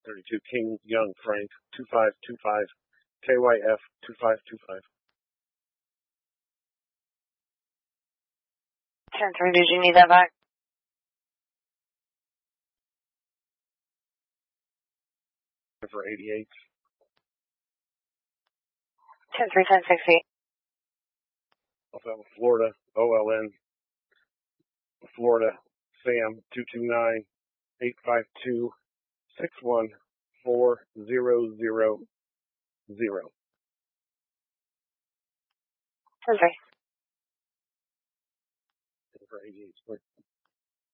32 King Young Frank 2525 KYF 2525. 10-3, did you need that back? For 88. 10-3, 10-6, Also Florida OLN Florida Sam 229 852 61400. 10-3.